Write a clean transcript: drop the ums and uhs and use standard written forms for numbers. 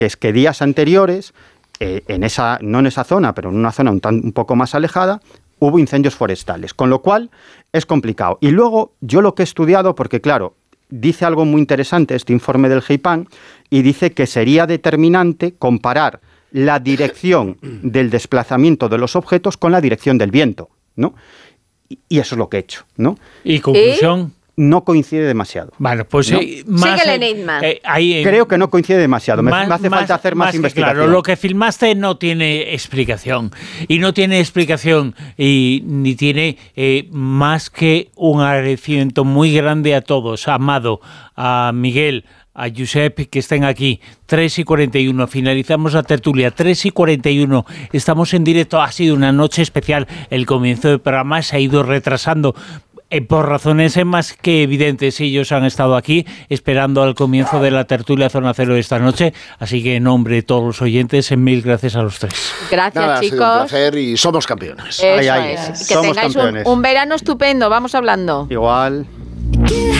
es que días anteriores, no en esa zona, pero en una zona un poco más alejada, hubo incendios forestales, con lo cual es complicado. Y luego, yo lo que he estudiado, porque claro, dice algo muy interesante este informe del GEIPAN, y dice que sería determinante comparar la dirección del desplazamiento de los objetos con la dirección del viento, ¿no? Y eso es lo que he hecho, ¿no? ¿Y conclusión? No coincide demasiado. Bueno, pues ¿no? Síguele, Neidman. Creo que no coincide demasiado. Me hace falta hacer más investigación. Claro, lo que filmaste no tiene explicación. Y no tiene explicación ni tiene más que un agradecimiento muy grande a todos, a Amado, a Miguel, a Josep, que estén aquí. 3:41, finalizamos la tertulia. 3:41, estamos en directo. Ha sido una noche especial. El comienzo del programa se ha ido retrasando por razones más que evidentes. Ellos han estado aquí esperando al comienzo de la tertulia Zona Cero de esta noche, así que en nombre de todos los oyentes, mil gracias a los tres. Gracias, chicos. Ha sido un placer y somos campeones. Eso es. Que tengáis un verano estupendo. Vamos hablando. Igual.